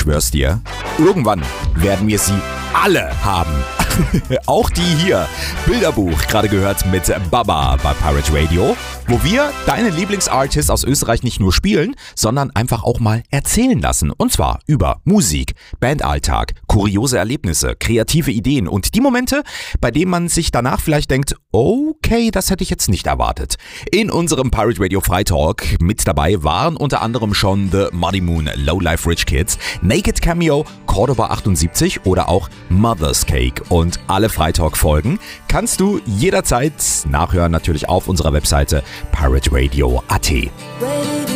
schwör's dir, irgendwann werden wir sie alle haben. Auch die hier. Bilderbuch, gerade gehört mit Baba bei Pirate Radio, wo wir deine Lieblingsartists aus Österreich nicht nur spielen, sondern einfach auch mal erzählen lassen. Und zwar über Musik, Bandalltag, kuriose Erlebnisse, kreative Ideen und die Momente, bei denen man sich danach vielleicht denkt, okay, das hätte ich jetzt nicht erwartet. In unserem Pirate Radio Freitalk mit dabei waren unter anderem schon The Muddy Moon, Low Life Rich Kids, Naked Cameo, Cordoba 78 oder auch Mother's Cake. Und alle Freitalk-Folgen kannst du jederzeit nachhören, natürlich auf unserer Webseite pirateradio.at.